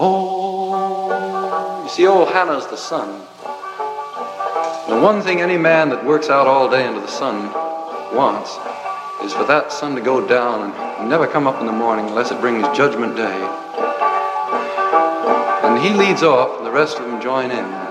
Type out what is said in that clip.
Oh, you see, old Hannah's the sun. The one thing any man that works out all day under the sun wants is for that sun to go down and never come up in the morning unless it brings Judgment Day. And he leads off and the rest of them join in.